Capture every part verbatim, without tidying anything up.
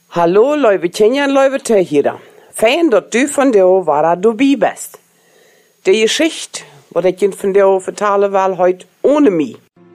Hallo, lieve kinderen, lieve thuisjeren. Fijn dat u van jou waar du bij bent. De geschichte, wat ik je van jou vertellen wil, heute ohne mij.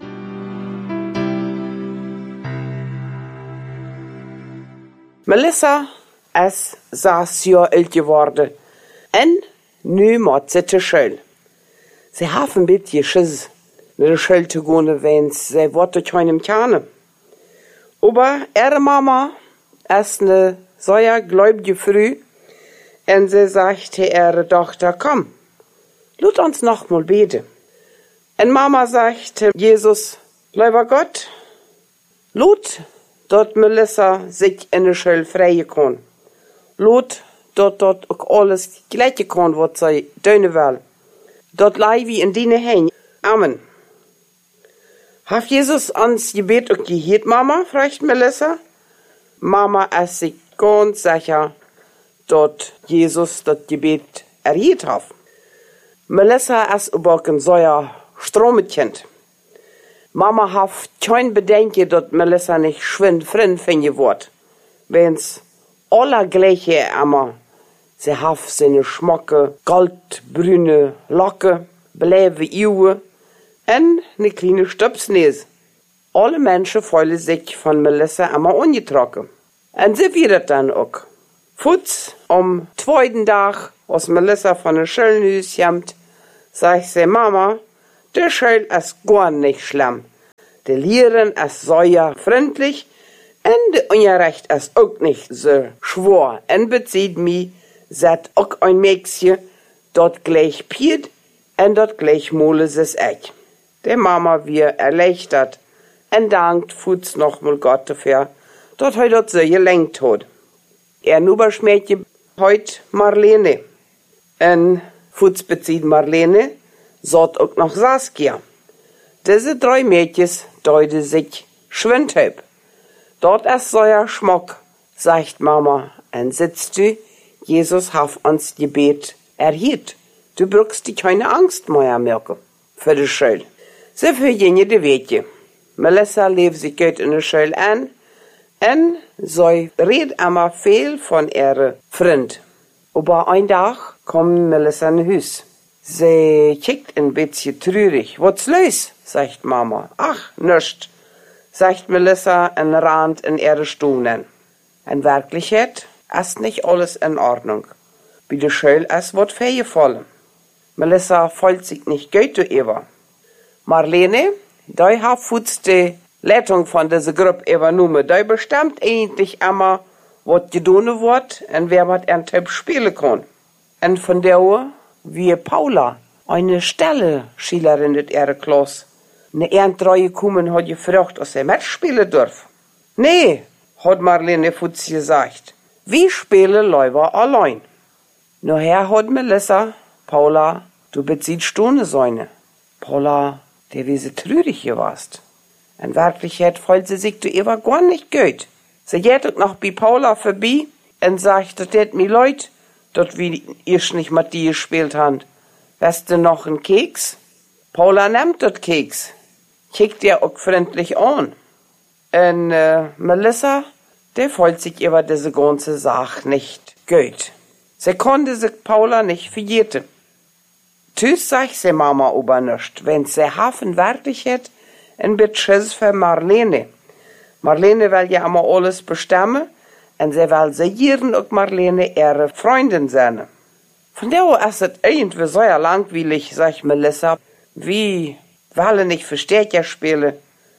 Melissa is zes jaar oud geworden. En nu moet ze te school. Ze heeft een beetje schiss, naar de school te gaan, want ze wordt het keinem kennen. Aber ihre Mama ist eine sehr gläubige Frau und sie sagt zu ihrer Tochter, komm, lass uns noch mal beten. Und Mama sagt zu Jesus, lieber Gott, lass, dass Melissa sich in der Schule freien kann. Lass, dass dort auch alles gleiche kann, was sie tun will. Dort leih wie in deine Hände. Amen. Hat Jesus ans Gebet auch gehört, Mama? Fragt Melissa. Mama ist sich ganz sicher, dass Jesus das Gebet erhört hat. Melissa ist aber ein sehr stromes Kind. Mama hat kein Bedenken, dass Melissa nicht schwind fremd finden wird. Wenn's alle gleiche immer. Sie hat seine schmacke, goldbrüne Locke, bleibe Augen und eine kleine Stupsnase. Alle Menschen fühlen sich von Melissa immer angetroffen. Und sie wird dann auch. Futz am zweiten Tag, als Melissa von der Schule kommt, sagt sie, Mama, der Schule ist gar nicht schlimm. Der Lehren ist sehr freundlich und der Unterricht ist auch nicht so schwer. Und bezieht mich, sagt auch ein Mädchen, dort gleich piert und dort gleich mole es auch. Der Mama wird erleichtert und dankt Futz nochmal Gott dafür, dass er das so gelenkt hat. Er nuberschmäht heute Marlene. Und Futz bezieht Marlene, sagt auch noch Saskia. Diese drei Mädchen deuten sich schwindhüb. Dort ist so ein Schmuck, sagt Mama. Und sitzt du, Jesus hat uns Gebet erhört. Du brauchst dir keine Angst mehr merken für die Schule. So für jene die Wege. Melissa lebt sich gut in der Schule an und sie redet immer viel von ihrem Freund. Aber ein Tag kommt Melissa in Haus. Sie kickt ein bisschen traurig. Was los? Sagt Mama. Ach, nichts, sagt Melissa und rannt in ihre Stunden. In Wirklichkeit ist nicht alles in Ordnung. Bei der Schule ist was vorgefallen. Melissa fühlt sich nicht gut über. Marlene, da hat Futz die Leitung von dieser Gruppe übernommen. Da bestimmt eigentlich immer, was getan wird und wer mit einem Typ spielen kann. Und von der Uhr, wie Paula, eine stille Schülerin in ihrer Klasse, eine Erntreu gekommen hat gefragt, ob sie mitspielen darf. Nee, hat Marlene Futz gesagt. Wir spielen lieber allein. Nachher hat Melissa, Paula, du beziehst Stunde seine. Paula, der wie sie traurig warst. In Wirklichkeit fühlt sie sich du ihr gar nicht gut. Sie geht auch noch bei Paula vorbei und sagt, das tät mir leid, dass wir erst nicht mit dir gespielt haben. Weißt du noch einen Keks? Paula nimmt das Keks, kickt ihr auch freundlich an. Und äh, Melissa, der fühlt sich über diese ganze Sache nicht gut. Sie konnte sich Paula nicht vergessen. Tschüss, sagt sie Mama aber nicht, wenn sie Hafen wirklich hat, ein bisschen für Marlene. Marlene will ja immer alles bestimmen, und sie will sehr auch Marlene ihre Freundin sein. Von daher ist es irgendwie so langweilig, sagt Melissa, wie wollen nicht Verstärker spielen,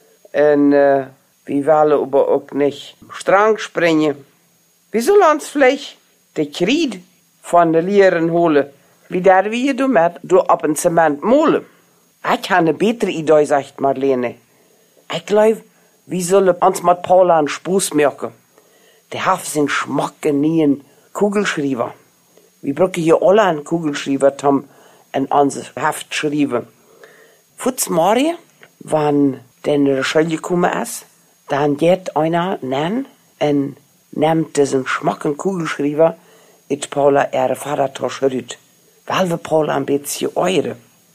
und äh, wir wollen aber auch nicht Strang springen. Wie soll uns vielleicht die Krieg von den Lehren holen? Wie der wir du mit, du ab ein Zement mole. Ich habe eine bessere Idee, sagt Marlene. Ich glaube, wir sollen uns mit Paula einen Spaß machen. Der hat seinen Schmack nie einen Kugelschreiber. Wir brauchen hier alle einen Kugelschreiber, um in unser Heft zu schreiben. Futz Marie, wenn denn der Schule gekommen ist, dann geht einer nennen und nimmt diesen schmacken Kugelschreiber in Paula ihre Vatertasche rüt. Weil wir Paula ein bisschen eure.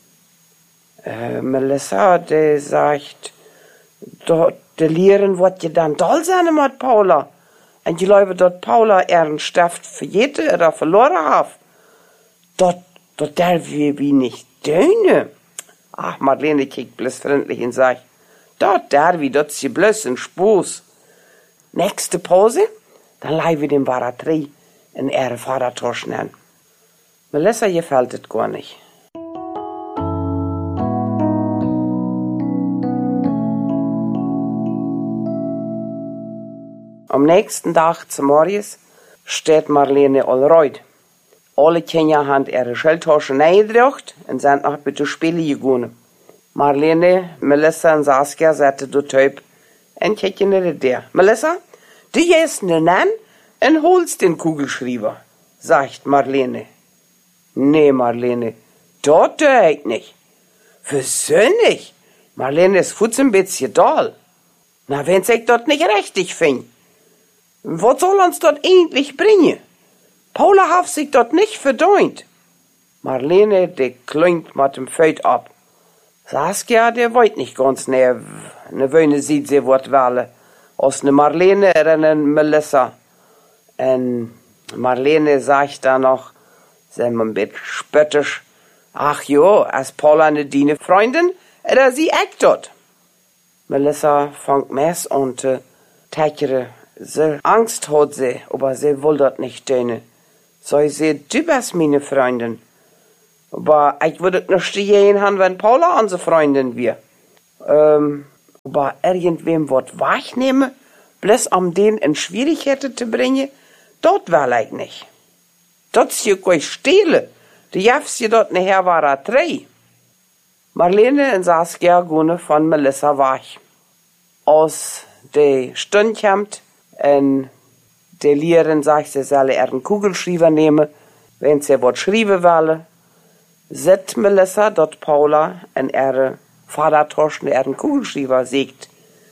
Äh, Melissa, die sagt, die Lehren wird ja dann toll sein mit Paula. En je glaube, dat Paula ihren Stift verjeten oder verloren hat. Dat, dat darf wir wie nicht döne. Ach, Marlene kijkt bloß freundlich und sagt, dat darf wir, dat ist bloß ein Spaß. Nächste Pause, dann leih wir den Baratrie in ihre Vatertaschen an. Melissa gefällt es gar nicht. Am nächsten Tag zum Morgens steht Marlene allreut. Alle Kinder haben ihre Schildtaschen eingebracht und sind nach bitte Spiele gegangen. Marlene, Melissa und Saskia saßen dort taub und kicken nicht der. Melissa, du gehst nun an und holst den Kugelschreiber, sagt Marlene. Nee, Marlene, das tue ich nicht. Wieso nicht? Marlene ist futz ein bisschen doll. Na, wenn ich dort nicht richtig finde. Was soll uns dort endlich bringen? Paula hat sich dort nicht verdient. Marlene, die klingt mit dem Feld ab. Saskia, der wollt nicht ganz näher. Ne Wöhne sieht sie wat wähle. Aus ne Marlene oder ne Melissa. Und Marlene sagt da noch, sie ein bisschen spöttisch, ach jo, als Paula ne deine Freundin, oder sie echt dort. Melissa fängt meist an zu täckere. Sie Angst hat sie, aber sie will das nicht tun. So sie, du bist meine Freundin. Aber ich würde nicht stehen haben, wenn Paula unsere Freundin wäre. Ähm, aber irgendwem wird wegnehmen, bloß um den in Schwierigkeiten zu bringen, das will ich nicht. Das ist ja kein Stehlen. Du darfst ja dort nachher war er drei. Marlene und Saskia gehen von Melissa weg. Aus der Stunde kommt, und die Lehrerin sagt, sie soll ihren Kugelschreiber nehmen, wenn sie was schreiben will. Sieht Melissa, dass Paula in ihre Vatertaschen ihren Kugelschreiber sägt,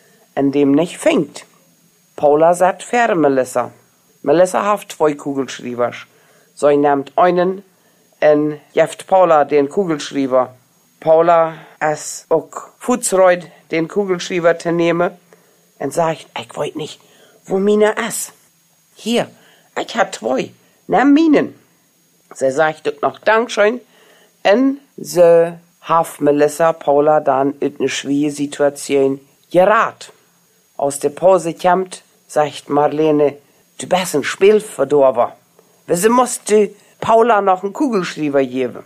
in dem nicht fängt. Paula sagt für Melissa. Melissa hat zwei Kugelschreiber. So nimmt einen und gibt Paula den Kugelschreiber. Paula ist auch futzreut, den Kugelschreiber zu nehmen und sagt, ich weiß nicht, wo meine ist. Hier, ich hab zwei, nimm meinen. Sie sagt auch noch Dankeschön und sie hat Melissa Paula dann in eine schwierige Situation gerat. Aus der Pause kommt, sagt Marlene, du bist ein Spielverdorber. Wieso musst du Paula noch einen Kugelschreiber geben?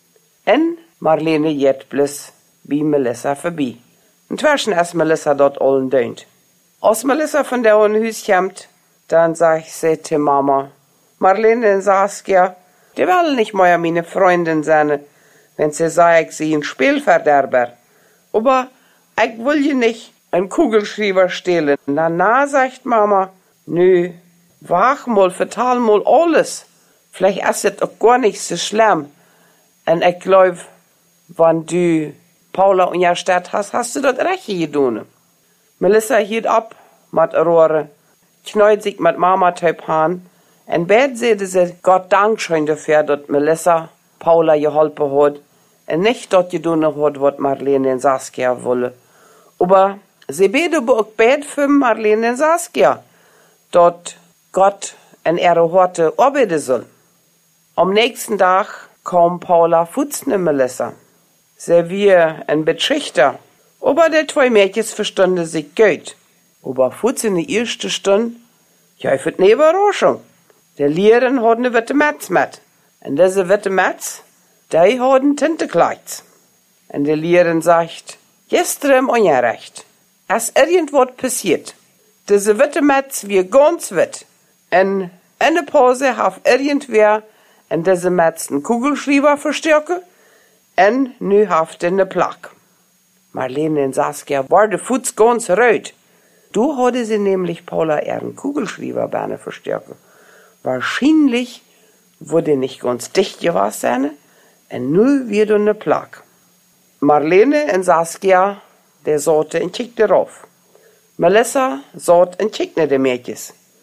Und Marlene geht bloß bei Melissa vorbei. Inzwischen ist Melissa dort allen dönt. Als Melissa von der Haus kommt, dann sagt sie zu Mama, Marlene und Saskia, die wollen nicht mehr meine Freundin sein, wenn sie sagt, sie ein Spielverderber. Aber ich will ja nicht einen Kugelschreiber stehlen. Na, na, sagt Mama, nö, wach mal, vertal mal alles. Vielleicht ist es auch gar nicht so schlimm. Und ich glaube, wenn du Paula und ihr Stadt hast, hast du das recht getan. Melissa hielt ab mit Rohre, knallt sich mit Mama taub an, und bett sagte sie Gott Dankeschön dafür, dass Melissa Paula geholfen hat, und nicht dort getan hat, was Marlene und Saskia wollen. Aber sie bete auch bet für Marlene und Saskia, dass Gott in ihre Horte arbeiten soll. Am nächsten Tag kam Paula futzne Melissa. Sie wir ein Betrichter. Aber die zwei Mädchen verstanden sich gut. Aber futz in der ersten Stunde, ja, für eine Überraschung. Die Lehrerin hat eine witte Metz mit. Und diese witte Metz, die hat ein Tintekleid. Und die Lehrerin sagt, gestern ungerecht. Es ist irgendwas passiert. Diese witte Metz wird ganz witt. Und in der Pause hat irgendwer in diese Metz einen Kugelschreiber verstärken und nu hat er eine Plaque. Marlene und Saskia waren futz ganz rot. Du hatte sie nämlich Paula ihren Kugelschreiber gerne verstärken. Wahrscheinlich wurde nicht ganz dicht gewesen sein, und nu wird eine Plaque. Marlene und Saskia, der sorte und kickte drauf. Melissa sort und kickte die Mädchen.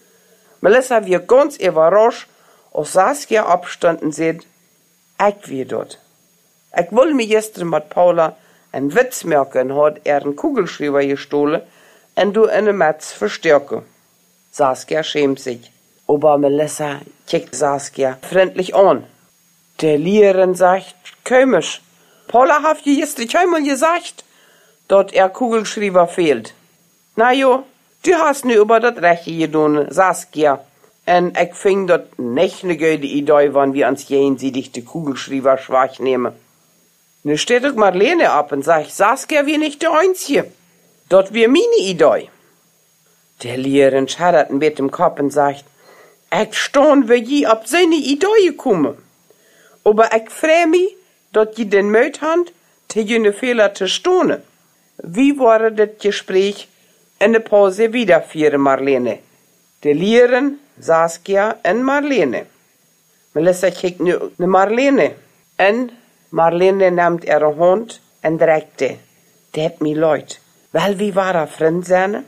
Melissa wird ganz überrascht, als Saskia abstanden sieht, ich wie dort. Ich will mir gestern mit Paula einen Witz merken, hat er einen Kugelschreiber gestohlen und du in der Metz verstärken. Saskia schämt sich. Aber Melissa kickt Saskia freundlich an. Der Lehrerin sagt, komisch. Paula hat je gestern einmal gesagt, dass er Kugelschreiber fehlt. Na jo, du hast nu über das Rechte getan, Saskia. Und ich fing das nicht ne gute Idee, wenn wir uns jenseitig die Kugelschreiber schwach nehmen. Nu steht auch Marlene ab und sagt, Saskia wie nicht der Einzige. Das wär meine Idee. Der Lehrerin schaddert mit dem Kopf und sagt, ich staun, wie je ab seine Idee gekommen. Aber ich freu mich, dass je den Mut habt, te jene Fehler zu stohnen. Wie war das Gespräch in der Pause wiederführen, Marlene? Der Lehrerin, Saskia und Marlene. Melissa kijkt nu naar Marlene. En Marlene nimmt ihre Hand und dreckte. Det mir leid. Weil wie war er Freund seine?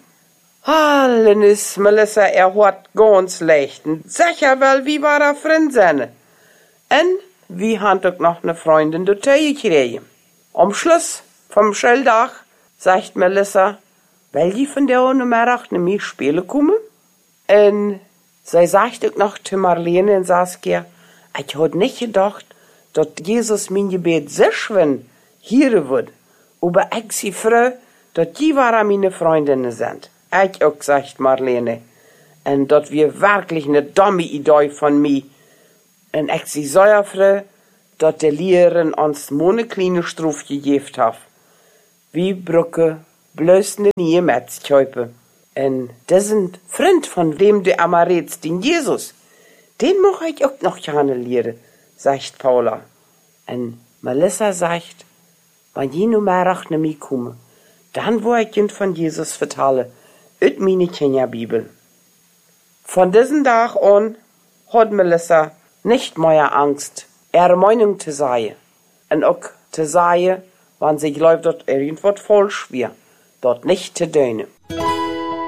Alles, Melissa, er hat ganz leicht. Sicher, weil wie war er Freund seine? En wie hat auch noch eine Freundin dazu gekriegt. Am Schluss vom Schultag sagt Melissa, weil die von der Nachmittag nicht mehr spielen kommen? Und sie sagt auch noch zu Marlene und Saskia, ich had nicht gedacht, dass Jesus mein Gebet so schön hören wird. Aber ich sie froh, dass die waren meine Freundinnen sind. Ich auch, sagt Marlene. Und dass wir wirklich eine dumme Idee von mir. Und ich sie sehr froh, dass der Lehrerin uns eine kleine Strophe gegeben hat. Wie Brücke bloß ne nie Metzkäupe. Und diesen Freund von dem du immer redst, den Jesus, den mach ich auch noch gerne lehren, sagt Paula. Und Melissa sagt, wenn je nu mehr nicht mehr komme, dann wo ich ihn von Jesus vertelle, ut meine Kinderbibel. Von diesem Tag an hat Melissa nicht mehr Angst, ihre Meinung zu sagen. Und auch zu sagen, wenn sie glaubt, dass irgendwas falsch wäre, dort nicht zu tun.